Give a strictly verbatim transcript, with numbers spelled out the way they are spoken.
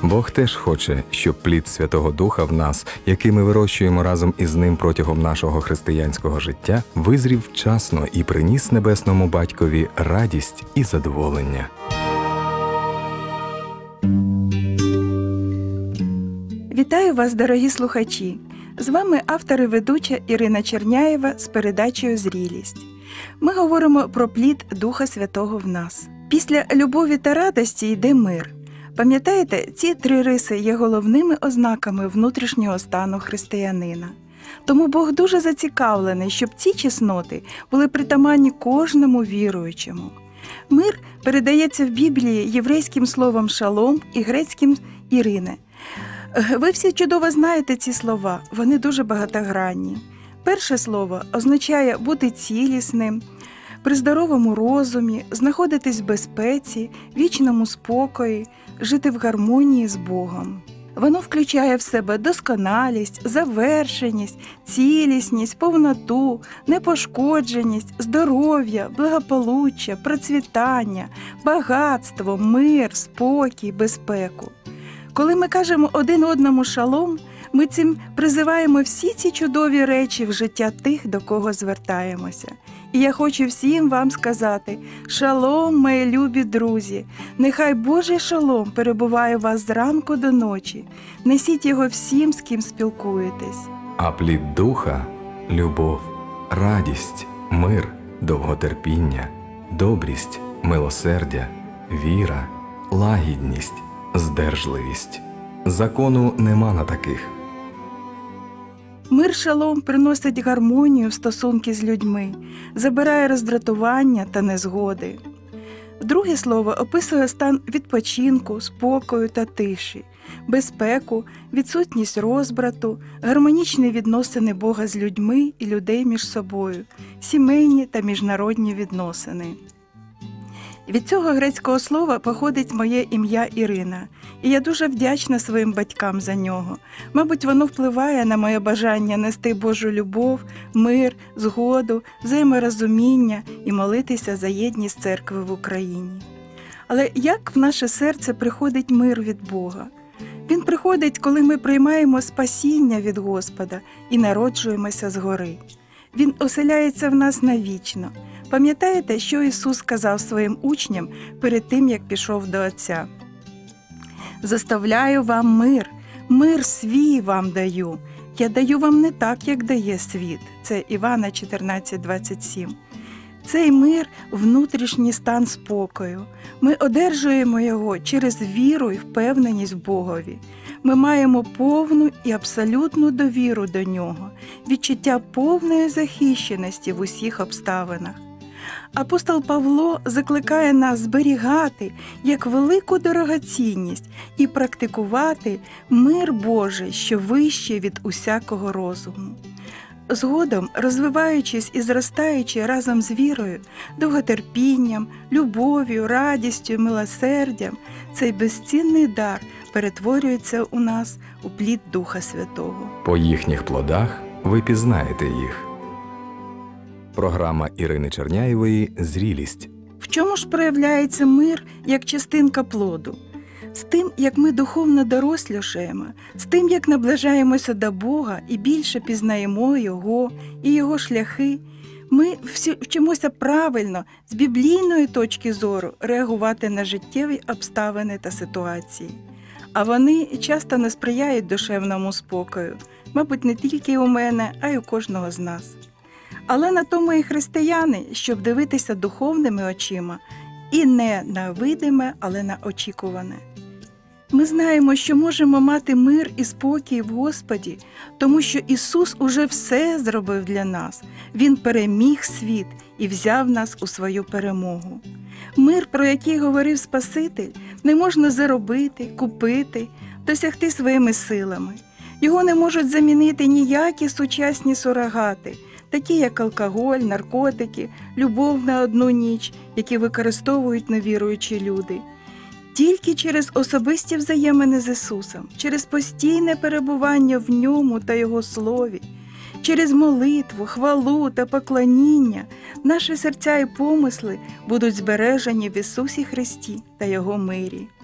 Бог теж хоче, щоб плід Святого Духа в нас, який ми вирощуємо разом із Ним протягом нашого християнського життя, визрів вчасно і приніс Небесному Батькові радість і задоволення. Вітаю вас, дорогі слухачі! З вами автор і ведуча Ірина Черняєва з передачею «Зрілість». Ми говоримо про плід Духа Святого в нас. Після любові та радості йде мир. Пам'ятаєте, ці три риси є головними ознаками внутрішнього стану християнина. Тому Бог дуже зацікавлений, щоб ці чесноти були притаманні кожному віруючому. Мир передається в Біблії єврейським словом «шалом» і грецьким «ірине». Ви всі чудово знаєте ці слова, вони дуже багатогранні. Перше слово означає бути цілісним, при здоровому розумі, знаходитись в безпеці, вічному спокої, жити в гармонії з Богом. Воно включає в себе досконалість, завершеність, цілісність, повноту, непошкодженість, здоров'я, благополуччя, процвітання, багатство, мир, спокій, безпеку. Коли ми кажемо один одному «шалом», ми цим призиваємо всі ці чудові речі в життя тих, до кого звертаємося. І я хочу всім вам сказати: шалом, мої любі друзі! Нехай Божий шалом перебуває у вас зранку до ночі. Несіть його всім, з ким спілкуєтесь. А плід Духа – любов, радість, мир, довготерпіння, добрість, милосердя, віра, лагідність, здержливість. Закону нема на таких. Мир шалом приносить гармонію в стосунки з людьми, забирає роздратування та незгоди. Друге слово описує стан відпочинку, спокою та тиші, безпеку, відсутність розбрату, гармонічні відносини Бога з людьми і людей між собою, сімейні та міжнародні відносини. Від цього грецького слова походить моє ім'я Ірина, і я дуже вдячна своїм батькам за нього. Мабуть, воно впливає на моє бажання нести Божу любов, мир, згоду, взаєморозуміння і молитися за єдність церкви в Україні. Але як в наше серце приходить мир від Бога? Він приходить, коли ми приймаємо спасіння від Господа і народжуємося згори. Він оселяється в нас навічно. Пам'ятаєте, що Ісус сказав своїм учням перед тим, як пішов до Отця? «Заставляю вам мир, мир свій вам даю. Я даю вам не так, як дає світ». Це Івана чотирнадцять двадцять сім. Цей мир – внутрішній стан спокою. Ми одержуємо його через віру і впевненість в Богові. Ми маємо повну і абсолютну довіру до Нього, відчуття повної захищеності в усіх обставинах. Апостол Павло закликає нас зберігати як велику дорогоцінність і практикувати мир Божий, що вище від усякого розуму. Згодом, розвиваючись і зростаючи разом з вірою, довготерпінням, любов'ю, радістю, милосердям, цей безцінний дар перетворюється у нас у плід Духа Святого. По їхніх плодах ви пізнаєте їх. Програма Ірини Черняєвої «Зрілість». В чому ж проявляється мир як частинка плоду? З тим, як ми духовно дорослішаємо, з тим, як наближаємося до Бога і більше пізнаємо Його і Його шляхи, ми вчимося правильно, з біблійної точки зору, реагувати на життєві обставини та ситуації. А вони часто не сприяють душевному спокою, мабуть, не тільки у мене, а й у кожного з нас. Але на тому і християни, щоб дивитися духовними очима, і не на видиме, але на очікуване. Ми знаємо, що можемо мати мир і спокій в Господі, тому що Ісус уже все зробив для нас. Він переміг світ і взяв нас у свою перемогу. Мир, про який говорив Спаситель, не можна заробити, купити, досягти своїми силами. Його не можуть замінити ніякі сучасні сурогати, такі як алкоголь, наркотики, любов на одну ніч, які використовують невіруючі люди. Тільки через особисті взаємини з Ісусом, через постійне перебування в Ньому та Його Слові, через молитву, хвалу та поклоніння наші серця і помисли будуть збережені в Ісусі Христі та Його мирі.